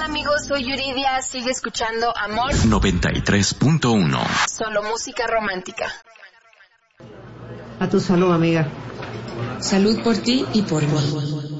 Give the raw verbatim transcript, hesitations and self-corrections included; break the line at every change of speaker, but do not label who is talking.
amigos? Soy Yuridia, sigue escuchando Amor
noventa y tres punto uno.
Solo música romántica.
A tu salud, amiga.
Salud por ti y por mí.